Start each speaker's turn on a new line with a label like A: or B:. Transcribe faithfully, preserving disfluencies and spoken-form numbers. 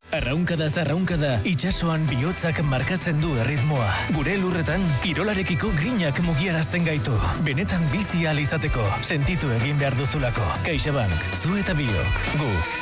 A: Arraunkada zarraunkada, itsasoan bihotzak markatzen du erritmoa. Gure lurretan, kirolarekiko grinak mugiarazten gaitu. Benetan bizi ahal izateko, sentitu egin behar duzulako. CaixaBank, zu eta biok, gu.